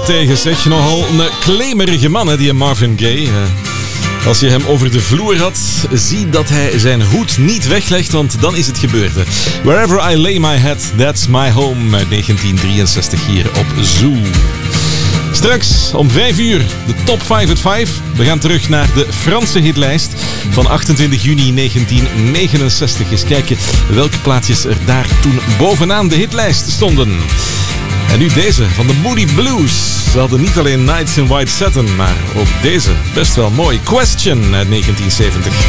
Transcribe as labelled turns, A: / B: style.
A: tegen, zeg. Nogal een claimerige man, hè, die Marvin Gaye. Als je hem over de vloer had, zie dat hij zijn hoed niet weglegt, want dan is het gebeurd. Wherever I lay my head, that's my home. Uit 1963 hier op Zoo. Straks om 5 uur de top 5 at 5. We gaan terug naar de Franse hitlijst van 28 juni 1969. Eens kijken welke plaatjes er daar toen bovenaan de hitlijst stonden. En nu deze van de Moody Blues. Ze hadden niet alleen Nights in White Satin, maar ook deze best wel mooi. Question uit 1970.